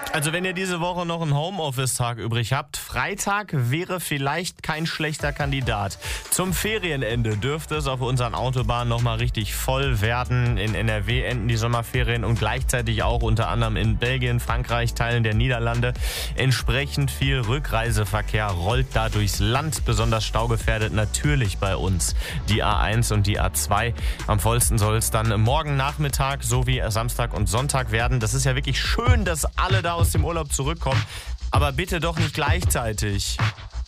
Also wenn ihr diese Woche noch einen Homeoffice-Tag übrig habt, Freitag wäre vielleicht kein schlechter Kandidat. Zum Ferienende dürfte es auf unseren Autobahnen nochmal richtig voll werden. In NRW enden die Sommerferien und gleichzeitig auch unter anderem in Belgien, Frankreich, Teilen der Niederlande. Entsprechend viel Rückreiseverkehr rollt da durchs Land. Besonders staugefährdet natürlich bei uns die A1 und die A2. Am vollsten soll es dann morgen Nachmittag sowie Samstag und Sonntag werden. Das ist ja wirklich schön, dass alle da aus dem Urlaub zurückkommen. Aber bitte doch nicht gleichzeitig.